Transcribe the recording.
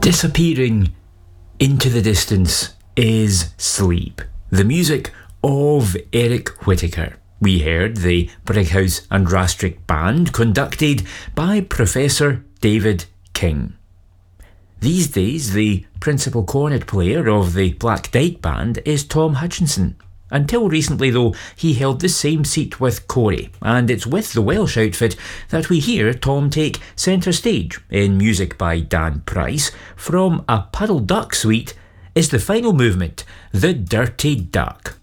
Disappearing into the distance is Sleep, the music of Eric Whitacre. We heard the Brighouse and Rastrick Band, conducted by Professor David King. These days, the principal cornet player of the Black Dyke Band is Tom Hutchinson. Until recently, though, he held the same seat with Corey, and it's with the Welsh outfit that we hear Tom take centre stage in music by Dan Price. From A Puddle Duck Suite is the final movement, The Dirty Duck.